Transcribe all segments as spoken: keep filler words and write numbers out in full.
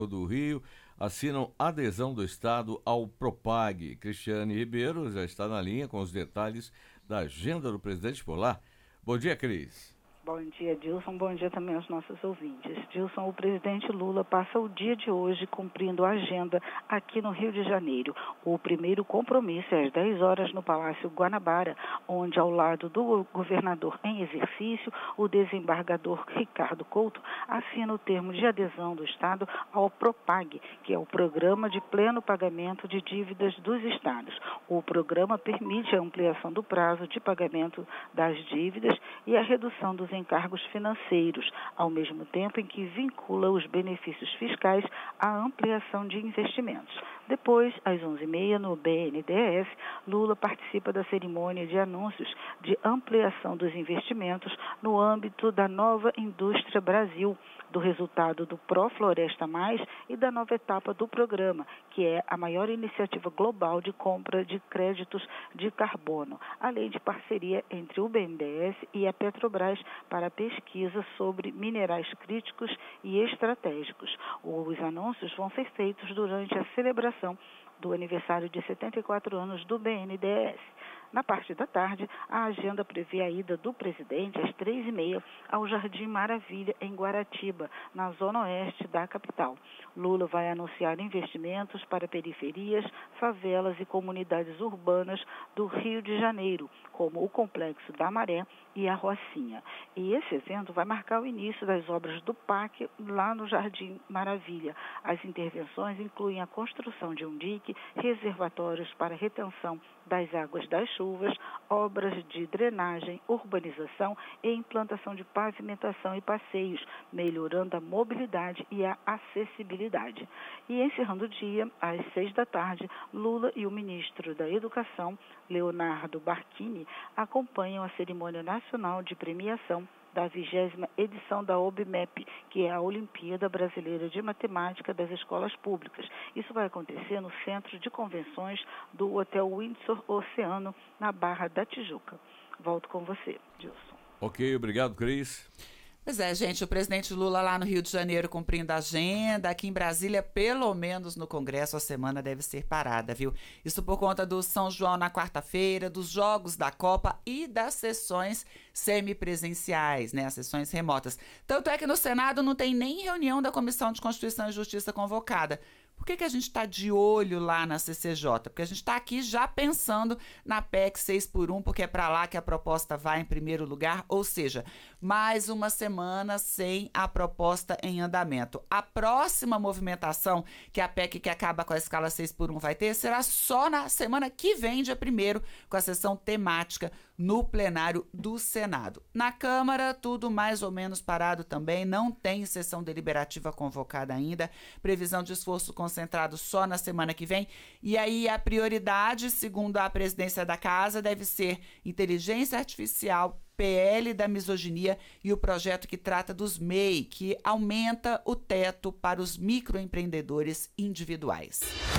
do Rio assinam adesão do Estado ao Propag. Cristiane Ribeiro já está na linha com os detalhes da agenda do presidente por lá. Bom dia, Cris. Bom dia, Dilson. Bom dia também aos nossos ouvintes. Dilson, o presidente Lula passa o dia de hoje cumprindo a agenda aqui no Rio de Janeiro. O primeiro compromisso é às dez horas no Palácio Guanabara, onde ao lado do governador em exercício, o desembargador Ricardo Couto assina o termo de adesão do Estado ao Propag, que é o Programa de Pleno Pagamento de Dívidas dos Estados. O programa permite a ampliação do prazo de pagamento das dívidas e a redução dos encargos financeiros, ao mesmo tempo em que vincula os benefícios fiscais à ampliação de investimentos. Depois, às onze e meia, no B N D E S, Lula participa da cerimônia de anúncios de ampliação dos investimentos no âmbito da Nova Indústria Brasil, do resultado do Pro-Floresta Mais e da nova etapa do programa, que é a maior iniciativa global de compra de créditos de carbono, além de parceria entre o B N D E S e a Petrobras para pesquisa sobre minerais críticos e estratégicos. Os anúncios vão ser feitos durante a celebração do aniversário de setenta e quatro anos do B N D E S. Na parte da tarde, a agenda prevê a ida do presidente às três e meia ao Jardim Maravilha, em Guaratiba, na zona oeste da capital. Lula vai anunciar investimentos para periferias, favelas e comunidades urbanas do Rio de Janeiro, como o Complexo da Maré e a Rocinha. E esse evento vai marcar o início das obras do P A C lá no Jardim Maravilha. As intervenções incluem a construção de um dique, reservatórios para retenção das águas das chuvas, obras de drenagem, urbanização e implantação de pavimentação e passeios, melhorando a mobilidade e a acessibilidade. E encerrando o dia, às seis da tarde, Lula e o ministro da Educação, Leonardo Barquini, acompanham a cerimônia nacional de premiação da vigésima edição da O B M E P, que é a Olimpíada Brasileira de Matemática das Escolas Públicas. Isso vai acontecer no Centro de Convenções do Hotel Windsor Oceano, na Barra da Tijuca. Volto com você, Dilson. Ok, obrigado, Cris. Pois é, gente, o presidente Lula lá no Rio de Janeiro cumprindo a agenda, aqui em Brasília, pelo menos no Congresso, a semana deve ser parada, viu? Isso por conta do São João na quarta-feira, dos Jogos da Copa e das sessões semipresenciais, né, as sessões remotas. Tanto é que no Senado não tem nem reunião da Comissão de Constituição e Justiça convocada. Por que que a gente está de olho lá na C C J? Porque a gente está aqui já pensando na P E C seis por um, porque é para lá que a proposta vai em primeiro lugar, ou seja, mais uma semana sem a proposta em andamento. A próxima movimentação que a P E C que acaba com a escala seis por um vai ter será só na semana que vem, dia primeiro, com a sessão temática no plenário do Senado. Na Câmara, tudo mais ou menos parado também, não tem sessão deliberativa convocada ainda, previsão de esforço concentrado só na semana que vem, e aí a prioridade, segundo a presidência da Casa, deve ser inteligência artificial, P L da misoginia e o projeto que trata dos M E I, que aumenta o teto para os microempreendedores individuais.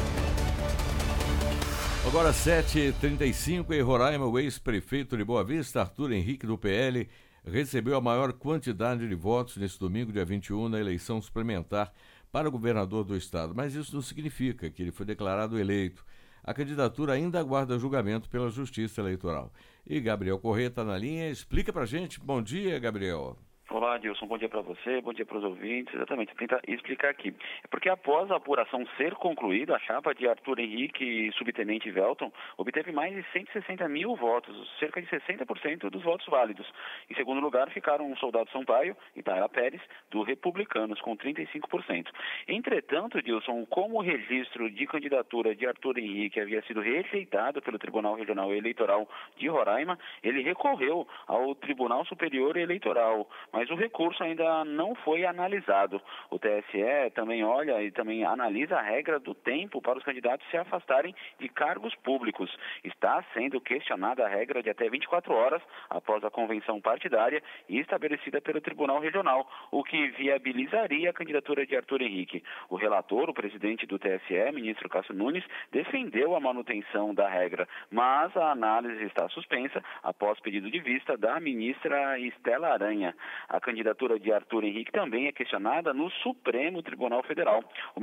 Agora sete e trinta e cinco, em Roraima, o ex-prefeito de Boa Vista, Arthur Henrique, do P L, recebeu a maior quantidade de votos neste domingo, dia vinte e um, na eleição suplementar para governador do estado. Mas isso não significa que ele foi declarado eleito. A candidatura ainda aguarda julgamento pela Justiça Eleitoral. E Gabriel Corrêa está na linha. Explica pra gente. Bom dia, Gabriel. Olá, Dilson, bom dia para você, bom dia para os ouvintes. Exatamente, tentar explicar aqui. É porque após a apuração ser concluída, a chapa de Arthur Henrique e subtenente Velton obteve mais de cento e sessenta mil votos, cerca de sessenta por cento dos votos válidos. Em segundo lugar ficaram o Soldado Sampaio e Tayla Pérez, do Republicanos, com trinta e cinco por cento. Entretanto, Dilson, como o registro de candidatura de Arthur Henrique havia sido rejeitado pelo Tribunal Regional Eleitoral de Roraima, ele recorreu ao Tribunal Superior Eleitoral, mas o recurso ainda não foi analisado. O T S E também olha e também analisa a regra do tempo para os candidatos se afastarem de cargos públicos. Está sendo questionada a regra de até vinte e quatro horas após a convenção partidária e estabelecida pelo Tribunal Regional, o que viabilizaria a candidatura de Arthur Henrique. O relator, o presidente do T S E, ministro Cássio Nunes, defendeu a manutenção da regra, mas a análise está suspensa após pedido de vista da ministra Estela Aranha. A candidatura de Arthur Henrique também é questionada no Supremo Tribunal Federal.